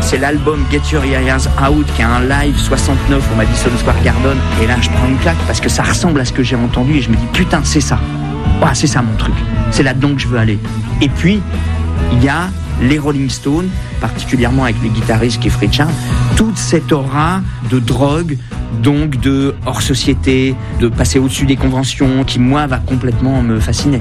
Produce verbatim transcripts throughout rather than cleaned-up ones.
c'est l'album Get Your Ears Out, qui est un live soixante-neuf au Madison Square Garden. Et là, je prends une claque parce que ça ressemble à ce que j'ai entendu et je me dis, putain, c'est ça. Ah, c'est ça mon truc. C'est là-dedans que je veux aller. Et puis, il y a les Rolling Stones, particulièrement avec les guitaristes Keith Richards, toute cette aura de drogue, donc de hors-société, de passer au-dessus des conventions, qui, moi, va complètement me fasciner.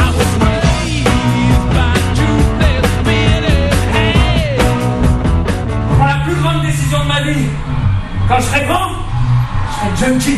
Je prends la plus grande décision de ma vie. Quand je serai grand, je serai junkie.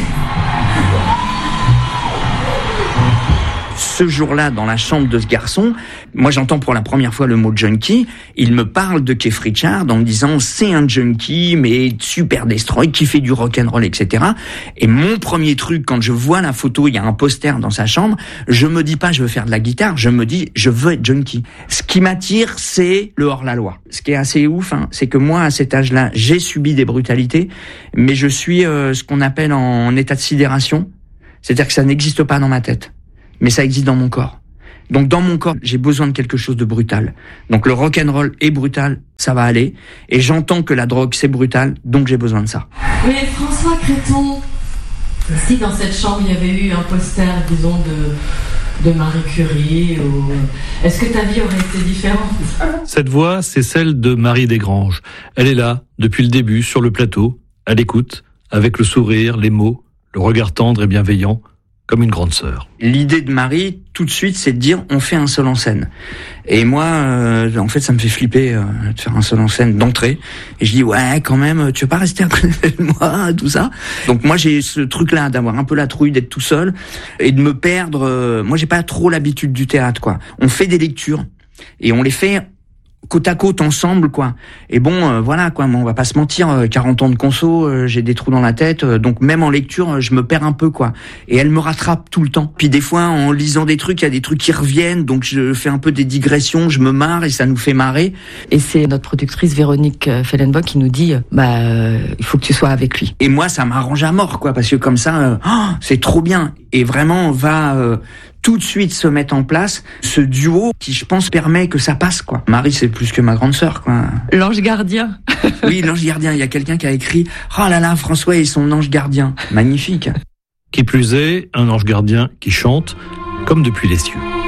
Ce jour-là, dans la chambre de ce garçon, moi j'entends pour la première fois le mot junkie. Il me parle de Keith Richards en me disant c'est un junkie, mais super destroy, qui fait du rock'n'roll, et cetera. Et mon premier truc, quand je vois la photo, il y a un poster dans sa chambre, je me dis pas je veux faire de la guitare, je me dis je veux être junkie. Ce qui m'attire, c'est le hors-la-loi. Ce qui est assez ouf, hein, c'est que moi à cet âge-là, j'ai subi des brutalités, mais je suis euh, ce qu'on appelle en état de sidération, c'est-à-dire que ça n'existe pas dans ma tête. Mais ça existe dans mon corps. Donc dans mon corps, j'ai besoin de quelque chose de brutal. Donc le rock'n'roll est brutal, ça va aller. Et j'entends que la drogue, c'est brutal, donc j'ai besoin de ça. Mais François Créton, si dans cette chambre, il y avait eu un poster, disons, de, de Marie Curie, ou... est-ce que ta vie aurait été différente ? Cette voix, c'est celle de Marie Desgranges. Elle est là, depuis le début, sur le plateau, à l'écoute, avec le sourire, les mots, le regard tendre et bienveillant, comme une grande sœur. L'idée de Marie, tout de suite, c'est de dire on fait un seul en scène. Et moi, euh, en fait, ça me fait flipper euh, de faire un seul en scène d'entrée. Et je dis ouais, quand même, tu veux pas rester à côté de moi, tout ça. Donc moi, j'ai ce truc-là d'avoir un peu la trouille d'être tout seul et de me perdre. Euh, moi, j'ai pas trop l'habitude du théâtre, quoi. On fait des lectures et on les fait côte à côte ensemble, quoi. Et bon, euh, voilà, quoi. On va pas se mentir, euh, quarante ans de conso, euh, j'ai des trous dans la tête, euh, donc même en lecture, euh, je me perds un peu, quoi. Et elle me rattrape tout le temps. Puis des fois, en lisant des trucs, il y a des trucs qui reviennent, donc je fais un peu des digressions, je me marre et ça nous fait marrer. Et c'est notre productrice Véronique Fellenbock qui nous dit, bah, euh, il faut que tu sois avec lui. Et moi, ça m'arrange à mort, quoi, parce que comme ça, euh, oh, c'est trop bien. Et vraiment, on va euh, tout de suite se mettre en place ce duo qui, je pense, permet que ça passe, quoi. Marie, c'est plus que ma grande sœur, quoi. L'ange gardien. Oui, l'ange gardien. Il y a quelqu'un qui a écrit « Oh là là, François et son ange gardien ». Magnifique. Qui plus est, un ange gardien qui chante comme depuis les cieux.